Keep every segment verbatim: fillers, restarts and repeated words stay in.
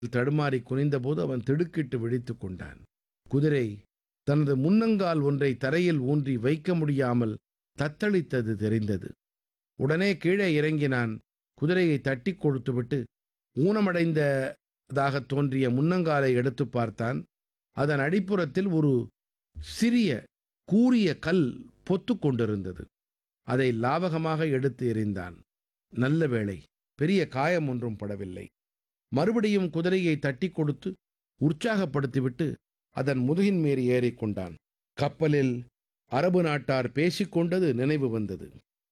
தடுமாறி குனிந்தபோது அவன் திடுக்கிட்டு விழித்துக் கொண்டான். குதிரை தனது முன்னங்கால் ஒன்றை தரையில் ஊன்றி வைக்க முடியாமல் தத்தளித்தது தெரிந்தது. உடனே கீழே இறங்கினான். குதிரையை தட்டி கொடுத்துவிட்டு ஊனமடைந்ததாகத் தோன்றிய முன்னங்காலை எடுத்து பார்த்தான். அதன் அடிப்புறத்தில் ஒரு சிறிய கூரிய கல் பொத்துக் கொண்டிருந்தது. அதை லாவகமாக எடுத்து எறிந்தான். நல்ல வேளை, பெரிய காயம் ஒன்றும் படவில்லை. மறுபடியும் குதிரையை தட்டி கொடுத்து உற்சாகப்படுத்திவிட்டு அதன் முதுகின் மீறி ஏறிக்கொண்டான். கப்பலில் அரபு நாட்டார் பேசிக்கொண்டது நினைவு வந்தது.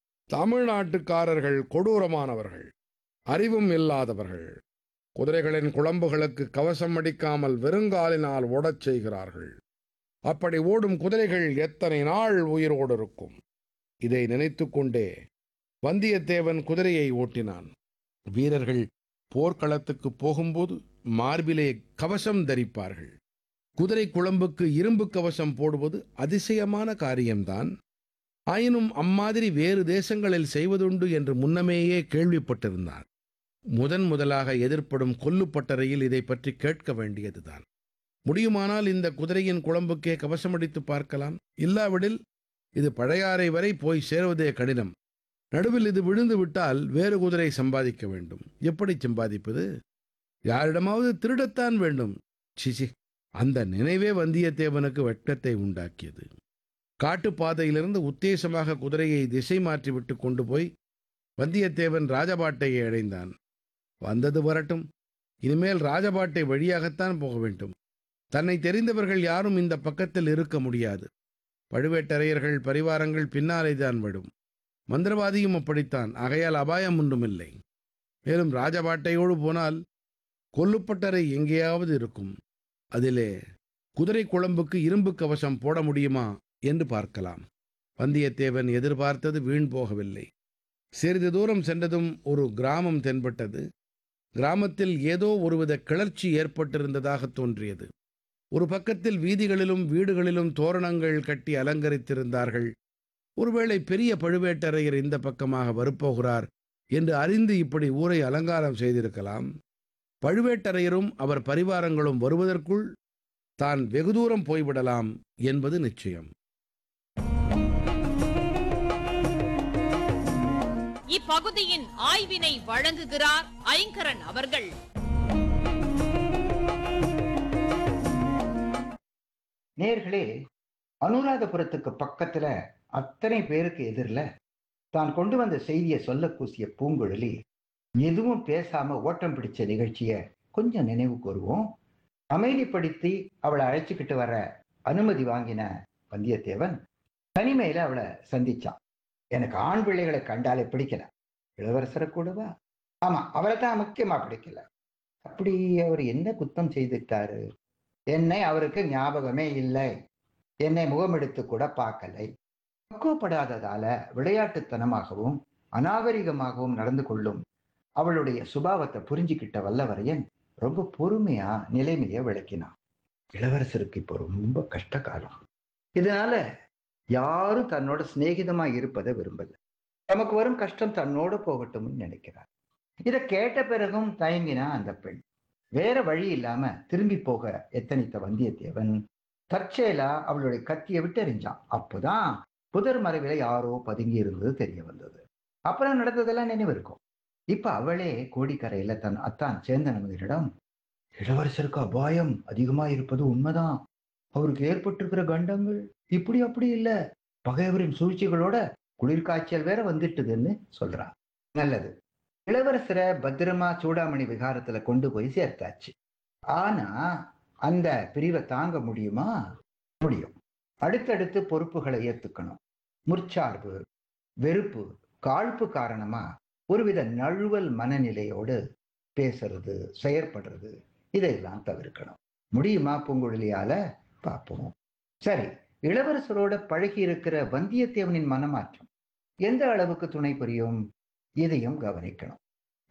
தமிழ்நாட்டுக்காரர்கள் கொடூரமானவர்கள், அறிவும் இல்லாதவர்கள். குதிரைகளின் குளம்புகளுக்கு கவசம் அடிக்காமல் வெறுங்காலினால் ஓடச் செய்கிறார்கள். அப்படி ஓடும் குதிரைகள் எத்தனை நாள் உயிரோடு இருக்கும்? இதை நினைத்து கொண்டே வந்தியத்தேவன் குதிரையை ஓட்டினான். வீரர்கள் போர்க்களத்துக்கு போகும்போது மார்பிலே கவசம் தரிப்பார்கள். குதிரை குளம்புக்கு இரும்பு கவசம் போடுவது அதிசயமான காரியம்தான். ஆயினும் அம்மாதிரி வேறு தேசங்களில் செய்வதுண்டு என்று முன்னமேயே கேள்விப்பட்டிருந்தான். முதன் முதலாக எதிர்ப்படும் கொல்லுப்பட்டறையில் இதை பற்றி கேட்க வேண்டியதுதான். முடியுமானால் இந்த குதிரையின் குளம்புக்கே கவசமடித்து பார்க்கலாம். இல்லாவிடில் இது பழையாறை வரை போய் சேருவதே கடினம். நடுவில் இது விழுந்து விட்டால் வேறு குதிரை சம்பாதிக்க வேண்டும். எப்படி சம்பாதிப்பது? யாரிடமாவது திருடத்தான் வேண்டும். சிசி, அந்த நினைவே வந்தியத்தேவனுக்கு வெட்கத்தை உண்டாக்கியது. காட்டுப்பாதையிலிருந்து உத்தேசமாக குதிரையை திசை மாற்றிவிட்டு கொண்டு போய் வந்தியத்தேவன் ராஜபாட்டையை அடைந்தான். வந்தது வரட்டும், இனிமேல் ராஜபாட்டை வழியாகத்தான் போக வேண்டும். தன்னை தெரிந்தவர்கள் யாரும் இந்த பக்கத்தில் இருக்க முடியாது. பழுவேட்டரையர்கள் பரிவாரங்கள் பின்னாலே தான் விடும். மந்திரவாதியும் அப்படித்தான். ஆகையால் அபாயம் ஒன்றுமில்லை. மேலும் ராஜபாட்டையோடு போனால் கொல்லுப்பட்டறை எங்கேயாவது இருக்கும். அதிலே குதிரை குளம்புக்கு இரும்பு கவசம் போட முடியுமா என்று பார்க்கலாம். வந்தியத்தேவன் எதிர்பார்த்தது வீண் போகவில்லை. சிறிது தூரம் சென்றதும் ஒரு கிராமம் தென்பட்டது. கிராமத்தில் ஏதோ ஒருவித கிளர்ச்சி ஏற்பட்டிருந்ததாக தோன்றியது. ஒரு பக்கத்தில் வீதிகளிலும் வீடுகளிலும் தோரணங்கள் கட்டி அலங்கரித்திருந்தார்கள். ஒருவேளை பெரிய பழுவேட்டரையர் இந்த பக்கமாக வரப்போகிறார் என்று அறிந்து இப்படி ஊரை அலங்காரம் செய்திருக்கலாம். பழுவேட்டரையரும் அவர் பரிவாரங்களும் வருவதற்குள் தான் வெகு தூரம் போய்விடலாம் என்பது நிச்சயம். இப்பகுதியின் ஆய்வினை வழங்குகிறார் ஐங்கரன் அவர்கள். நேர்களே, அனுராதபுரத்துக்கு பக்கத்துல அத்தனை பேருக்கு எதிரில் தான் கொண்டு வந்த செய்தியை சொல்ல கூசிய பூங்குழலி எதுவும் பேசாம ஓட்டம் பிடிச்ச நிகழ்ச்சிய கொஞ்சம் நினைவு கூறுவோம். அமைதிப்படுத்தி அவளை அழைச்சிக்கிட்டு வர அனுமதி வாங்கின வந்தியத்தேவன் தனிமையில அவளை சந்திச்சான். எனக்கு ஆண் பிள்ளைகளை கண்டாலே பிடிக்கல. இளவரசரை கூடவா? ஆமா, அவரை தான் முக்கியமா பிடிக்கல. அப்படி அவர் என்ன குத்தம் செய்துட்டாரு? என்னை அவருக்கு ஞாபகமே இல்லை. என்னை முகமெடுத்து கூட பார்க்கலை. பக்குவப்படாததால விளையாட்டுத்தனமாகவும் அநாகரிகமாகவும் நடந்து கொள்ளும் அவளுடைய சுபாவத்தை புரிஞ்சுக்கிட்ட வல்லவரையன் ரொம்ப பொறுமையா நிலைமையை விளக்கினான். இளவரசருக்கு இப்போ ரொம்ப கஷ்ட காலம். இதனால யாரும் தன்னோட சிநேகிதமா இருப்பதை விரும்பல. நமக்கு வரும் கஷ்டம் தன்னோட போகட்டும்னு நினைக்கிறார். இதை கேட்ட பிறகும் தயங்கினா அந்த பெண். வேற வழி இல்லாம திரும்பி போக எத்தனித்த வந்தியத்தேவன் தற்செயலா அவளுடைய கத்தியை விட்டு எறிஞ்சான். அப்போதான் புதர் மறைவில யாரோ பதுங்கி இருந்தது தெரிய வந்தது. அப்புறம் நடந்ததெல்லாம் நினைவு இருக்கும். இப்ப அவளே கோடிக்கரையில தன் அத்தான் சேந்தனமதியிடம், இளவரசருக்கு அபாயம் அதிகமா இருப்பது உண்மைதான். அவருக்கு ஏற்பட்டிருக்கிற கண்டங்கள் இப்படி அப்படி இல்ல, பகைவரின் சூழ்ச்சிகளோட குளிர்காய்ச்சல் வேற வந்துட்டுதுன்னு சொல்றான். நல்லது, இளவரசரை பத்திரமா சூடாமணி விகாரத்துல கொண்டு போய் சேர்த்தாச்சு. ஆனா அந்த பிரிவை தாங்க முடியுமா? முடியும். அடுத்தடுத்து பொறுப்புகளை ஏத்துக்கணும். முற்சார்பு, வெறுப்பு, காழ்ப்பு காரணமா ஒருவித நழுவல் மனநிலையோடு பேசுறது, செயற்படுறது, இதையெல்லாம் தவிர்க்கணும். முடியுமா பூங்குழலியால? பார்ப்போம். சரி, இளவரசரோட பழகி இருக்கிற வந்தியத்தேவனின் மனமாற்றம் எந்த அளவுக்கு துணை புரியும்? இதையும் கவனிக்கணும்.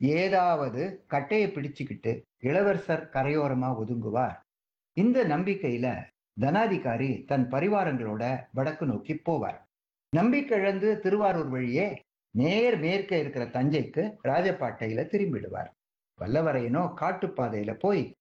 ஏதாவது கட்டையை பிடிச்சுக்கிட்டு இளவரசர் கரையோரமா ஒதுங்குவார். இந்த நம்பிக்கையில தனாதிகாரி தன் பரிவாரங்களோட வடக்கு நோக்கி போவார். நம்பிக்கைழந்து திருவாரூர் வழியே நேர் மேற்கே இருக்கிற தஞ்சைக்கு ராஜபாட்டையில திரும்பிடுவார். வல்லவரையனோ காட்டுப்பாதையில போய்